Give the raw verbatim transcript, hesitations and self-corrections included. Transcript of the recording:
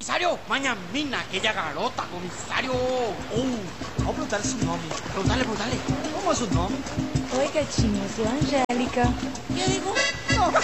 Comisario, mañana mina, aquella garota, comisario. Oh, vamos preguntarle su nombre. Preguntale, preguntale. ¿Cómo es su nombre? Oi, gatinho, eu sou a Angélica. ¿Qué digo?